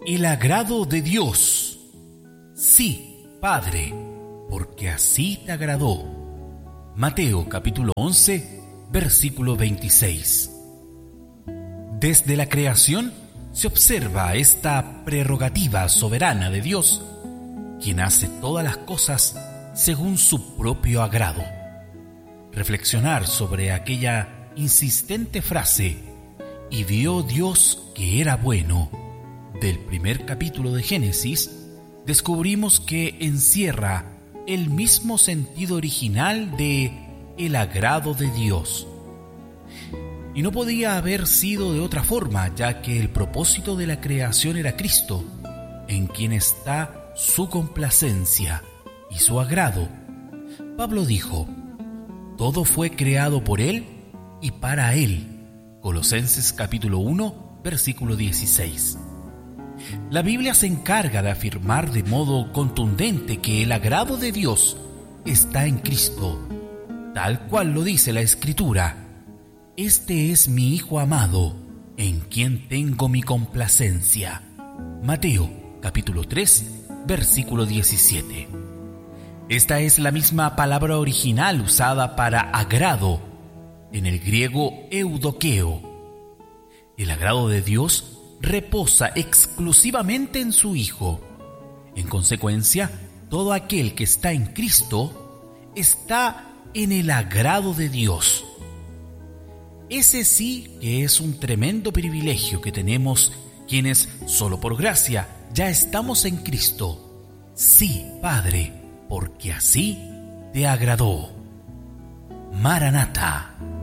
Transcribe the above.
El agrado de Dios. Sí, Padre, porque así te agradó. Mateo capítulo 11, versículo 26. Desde la creación se observa esta prerrogativa soberana de Dios, quien hace todas las cosas según su propio agrado. Reflexionar sobre aquella insistente frase, y vio Dios que era bueno, del primer capítulo de Génesis, descubrimos que encierra el mismo sentido original de el agrado de Dios. Y no podía haber sido de otra forma, ya que el propósito de la creación era Cristo, en quien está su complacencia y su agrado. Pablo dijo: todo fue creado por Él y para Él. Colosenses capítulo 1, versículo 16. La Biblia se encarga de afirmar de modo contundente que el agrado de Dios está en Cristo, tal cual lo dice la Escritura: este es mi Hijo amado, en quien tengo mi complacencia. Mateo capítulo 3, versículo 17. Esta es la misma palabra original usada para agrado, en el griego eudokeo. El agrado de Dios reposa exclusivamente en su Hijo. En consecuencia, todo aquel que está en Cristo está en el agrado de Dios. Ese sí que es un tremendo privilegio que tenemos quienes, solo por gracia, ya estamos en Cristo. Sí, Padre, porque así te agradó. Maranatha.